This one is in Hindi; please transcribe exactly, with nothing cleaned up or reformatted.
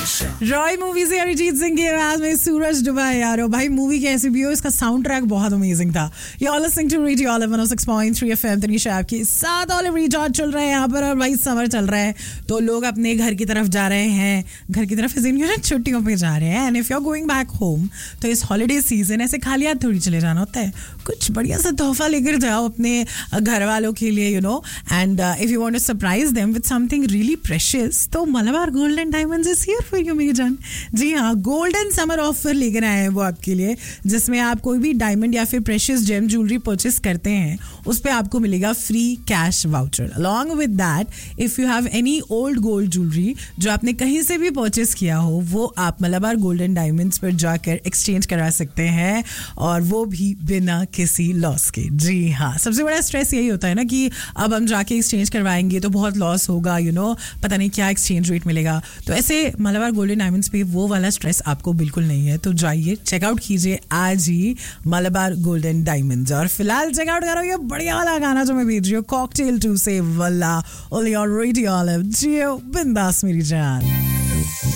रॉय मूवी से अरिजीत सिंह की आवाज में सूरज डुबा यारो भाई मूवी कैसी भी हो इसका साउंड ट्रैक बहुत अमेजिंग था. You all listening to radio olive one O six point three FM Tanisha आपके साथ. ऑलिव रिचार्ज चल रहा है यहाँ पर और भाई समर चल रहा है तो लोग अपने घर की तरफ जा रहे हैं. घर की तरफ छुट्टियों पे जा रहे हैं. And if you are going back home तो इस हॉलीडे सीजन ऐसे खाली हाथ थोड़ी चले जाना होता है. कुछ बढ़िया सा तोहफा लेकर जाओ अपने घर वालों के लिए, you know. And if you want to surprise them with something really precious तो Malabar gold and diamonds is here for you मेरी जान. जी हाँ, गोल्डन समर ऑफर लेकर आए हैं वो आपके लिए, जिसमें आप कोई भी डायमंड या फिर प्रेशियस जेम ज्वेलरी परचेस करते हैं उस पर आपको मिलेगा free cash voucher. Along with that if you have any old gold jewellery जो आपने कहीं से भी परचेस किया हो वो आप मलाबार गोल्डन डायमंड्स पर जाकर एक्सचेंज करा सकते हैं और वो भी बिना किसी लॉस के. जी हाँ, सबसे बड़ा स्ट्रेस यही होता है ना कि अब हम जाके एक्सचेंज करवाएंगे तो बहुत लॉस होगा, यू you नो know, पता नहीं क्या एक्सचेंज रेट मिलेगा. तो ऐसे मलाबार गोल्डन डायमंड्स पे वो वाला स्ट्रेस आपको बिल्कुल नहीं है. तो जाइए चेकआउट कीजिए आज ही मलाबार गोल्डन डायमंड्स. और फिलहाल चेकआउट करो ये बढ़िया वाला गाना जो मैं भेज रही हूँ, कॉकटेल टू से वल्ला ओनली ऑन रेडियो ऑलिव. जियो बिंदास मेरी जान.